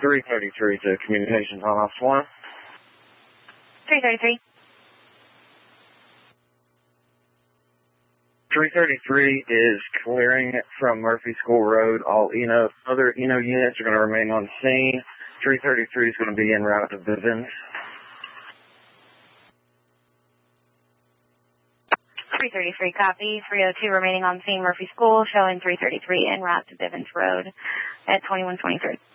333 to communications on Office 1. 333. 333 is clearing from Murphy School Road. All other Eno units are going to remain on scene. 333 is going to be en route to Bivens. 333, copy. 302 remaining on scene, Murphy School, showing 333 en route to Bivens Road at 2123.